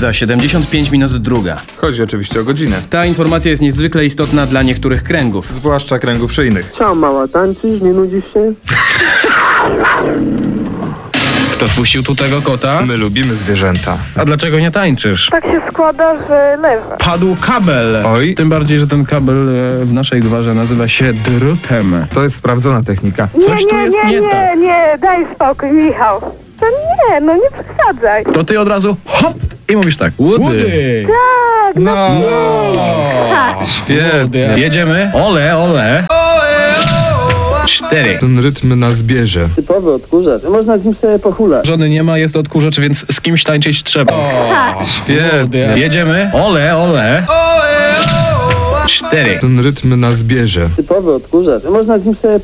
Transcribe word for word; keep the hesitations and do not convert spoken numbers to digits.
Za siedemdziesiąt pięć minut druga. Chodzi oczywiście o godzinę. Ta informacja jest niezwykle istotna dla niektórych kręgów. Zwłaszcza kręgów szyjnych. Co, mała, tańczysz? Nie nudzisz się? Kto wpuścił tu tego kota? My lubimy zwierzęta. A dlaczego nie tańczysz? Tak się składa, że leżę. Padł kabel. Oj. Tym bardziej, że ten kabel e, w naszej gwarze nazywa się drutem. To jest sprawdzona technika. Nie, Coś tu nie, jest nie, nie nie, tak. nie, daj spokój, Michał. To nie, no nie przesadzaj. To ty od razu hop i mówisz tak. Woody. Tak, no, No, tak. świetnie. Jedziemy. Ole, ole. Cztery. Ten rytm nas bierze. Typowy odkurzacz. Można z nim sobie pochulać. Żony nie ma, jest odkurzacz, więc z kimś tańczyć trzeba. Świetnie. Jedziemy. Ole, ole. Cztery. Ten rytm nas bierze. Typowy odkurzacz. Można z nim sobie